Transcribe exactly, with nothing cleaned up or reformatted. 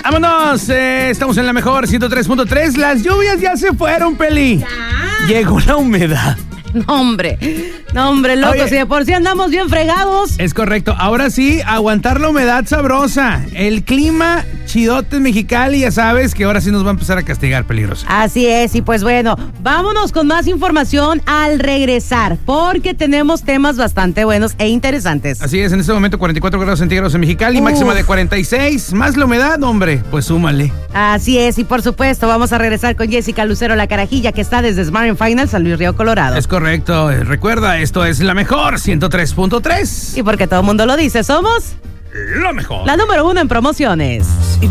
¡Vámonos! Eh, estamos en la mejor ciento tres punto tres. Las lluvias ya se fueron, Peli. Ya. Llegó la humedad. No, hombre. No, hombre, loco. Oye, si de por sí andamos bien fregados. Es correcto. Ahora sí, aguantar la humedad sabrosa. El clima chidote en Mexicali, ya sabes que ahora sí nos va a empezar a castigar, peligroso. Así es, y pues bueno, vámonos con más información al regresar, porque tenemos temas bastante buenos e interesantes. Así es, en este momento cuarenta y cuatro grados centígrados en Mexicali, Uf. máxima de cuarenta y seis. Más la humedad, hombre, pues súmale. Así es, y por supuesto, vamos a regresar con Jessica Lucero, la carajilla, que está desde Smart Final, San Luis Río Colorado. Es correcto. Eh, Recuerda, esto es la mejor ciento tres punto tres. Y porque todo el mundo lo dice, somos La mejor. la número uno en promociones.